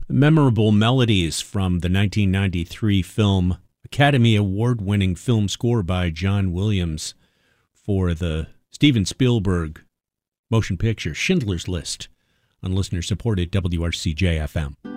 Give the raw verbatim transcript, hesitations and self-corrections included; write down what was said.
memorable melodies from the nineteen ninety-three film, Academy Award-winning film score by John Williams for the Steven Spielberg motion picture Schindler's List on listener-supported W R C J F M.